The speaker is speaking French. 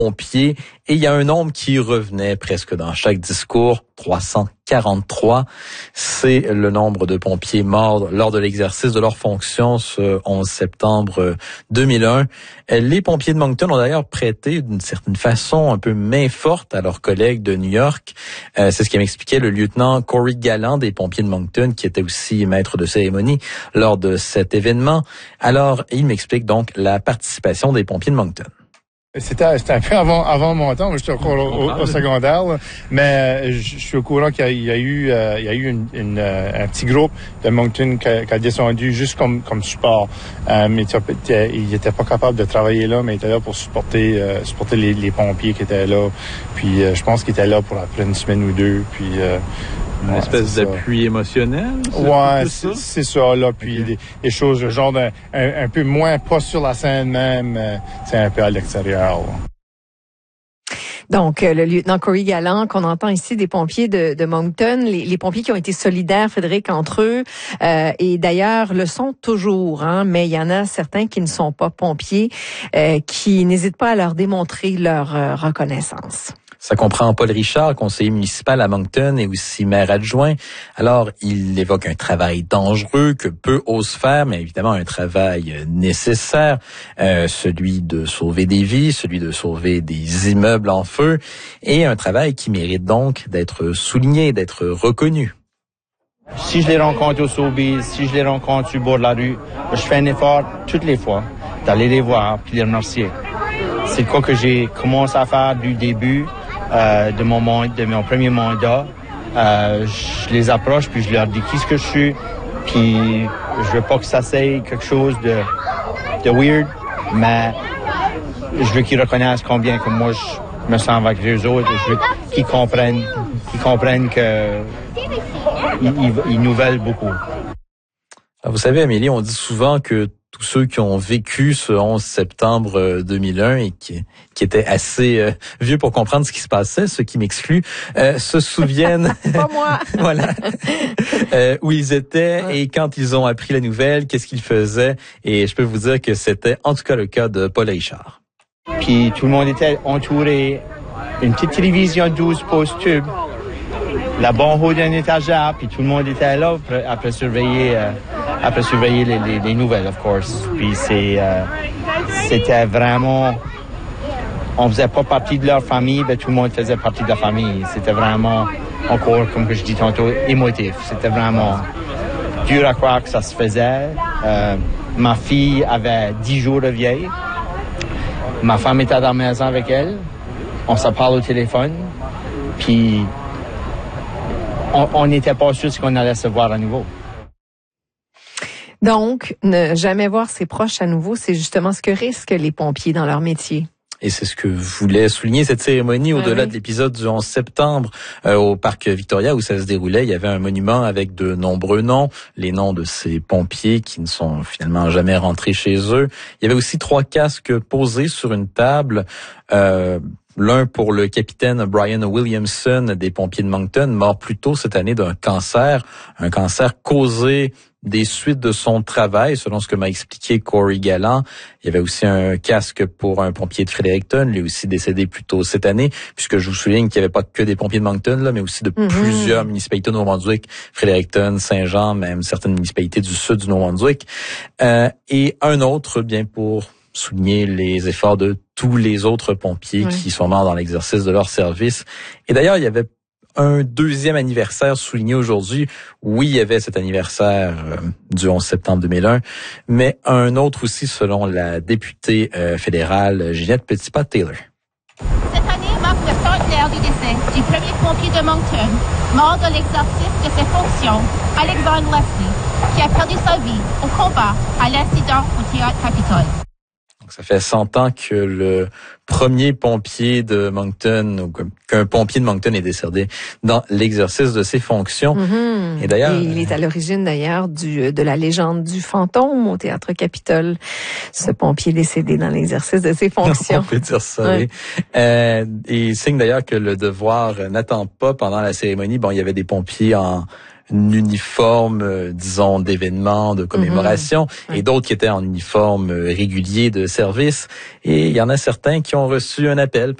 pompiers, et il y a un nombre qui revenait presque dans chaque discours, 343. C'est le nombre de pompiers morts lors de l'exercice de leurs fonctions ce 11 septembre 2001. Les pompiers de Moncton ont d'ailleurs prêté d'une certaine façon un peu main forte à leurs collègues de New York. C'est ce qui m'expliquait le lieutenant Corey Gallant des pompiers de Moncton, qui était aussi maître de cérémonie lors de cet événement. Alors, il m'explique donc la participation des pompiers de Moncton. C'était un peu avant mon temps. Moi, j'étais encore au secondaire, là. Mais je suis au courant qu'il y a eu un petit groupe de Moncton qui a descendu juste comme support. Mais il n'était pas capable de travailler là, mais il était là pour supporter les pompiers qui étaient là. Puis je pense qu'il était là pour après une semaine ou deux. Puis une espèce d'appui émotionnel? Ouais, c'est ça, là. Puis okay. des choses, genre un peu moins, pas sur la scène même, c'est un peu à l'extérieur, là. Donc, le lieutenant Corey Gallant, qu'on entend ici des pompiers de Moncton, les pompiers qui ont été solidaires, Frédéric, entre eux, et d'ailleurs le sont toujours, hein, mais il y en a certains qui ne sont pas pompiers, qui n'hésitent pas à leur démontrer leur reconnaissance. Ça comprend Paul Richard, conseiller municipal à Moncton et aussi maire adjoint. Alors, il évoque un travail dangereux que peu osent faire, mais évidemment un travail nécessaire, celui de sauver des vies, celui de sauver des immeubles en feu, et un travail qui mérite donc d'être souligné, d'être reconnu. Si je les rencontre au Sobeys, si je les rencontre sur le bord de la rue, je fais un effort toutes les fois d'aller les voir puis les remercier. C'est quoi que j'ai commencé à faire du début de mon premier mandat. Je les approche puis je leur dis qui ce que je suis, puis je veux pas que ça soit quelque chose de weird, mais je veux qu'ils reconnaissent combien que moi je me sens avec les autres. Je veux qu'ils comprennent que ils nous veulent beaucoup. Alors, vous savez, Amélie, on dit souvent que tous ceux qui ont vécu ce 11 septembre 2001 et qui étaient assez vieux pour comprendre ce qui se passait, ce qui m'exclut, se souviennent pas moi. Voilà, où ils étaient et quand ils ont appris la nouvelle, qu'est-ce qu'ils faisaient. Et je peux vous dire que c'était en tout cas le cas de Paul Richard. Puis tout le monde était entouré, une petite télévision 12 pouces tube, la bonne haut d'un étagère, puis tout le monde était là après surveiller les nouvelles, of course. Puis c'était vraiment, on faisait pas partie de leur famille, mais tout le monde faisait partie de la famille. C'était vraiment, encore, comme que je dis tantôt, émotif. C'était vraiment dur à croire que ça se faisait. Ma fille avait 10 jours de vieille. Ma femme était à la maison avec elle. On se parle au téléphone. Puis on n'était pas sûr de ce qu'on allait se voir à nouveau. Donc, ne jamais voir ses proches à nouveau, c'est justement ce que risquent les pompiers dans leur métier. Et c'est ce que voulait souligner cette cérémonie au-delà de l'épisode du 11 septembre au parc Victoria où ça se déroulait. Il y avait un monument avec de nombreux noms, les noms de ces pompiers qui ne sont finalement jamais rentrés chez eux. Il y avait aussi 3 casques posés sur une table. L'un pour le capitaine Brian Williamson des pompiers de Moncton, mort plus tôt cette année d'un cancer, un cancer causé des suites de son travail, selon ce que m'a expliqué Corey Gallant. Il y avait aussi un casque pour un pompier de Fredericton, lui aussi décédé plus tôt cette année, puisque je vous souligne qu'il n'y avait pas que des pompiers de Moncton, là, mais aussi de plusieurs municipalités du Nouveau-Brunswick, Fredericton, Saint-Jean, même certaines municipalités du sud du Nouveau-Brunswick. Et un autre, bien pour souligner les efforts de tous les autres pompiers qui sont morts dans l'exercice de leur service. Et d'ailleurs, il y avait un deuxième anniversaire souligné aujourd'hui. Oui, il y avait cet anniversaire du 11 septembre 2001, mais un autre aussi selon la députée fédérale Ginette Petitpas-Taylor. Cette année marque le centenaire du décès du premier pompier de Moncton, mort de l'exercice de ses fonctions, Alexandre Leslie, qui a perdu sa vie au combat à l'incident au théâtre Capitole. Ça fait 100 ans que le premier pompier de Moncton, ou qu'un pompier de Moncton est décédé dans l'exercice de ses fonctions. Et d'ailleurs, il est à l'origine d'ailleurs de la légende du fantôme au théâtre Capitole, ce pompier décédé dans l'exercice de ses fonctions. On peut dire ça, oui. Et il signe d'ailleurs que le devoir n'attend pas pendant la cérémonie. Bon, il y avait des pompiers en uniforme, disons, d'événements, de commémoration, et d'autres qui étaient en uniforme régulier de service. Et il y en a certains qui ont reçu un appel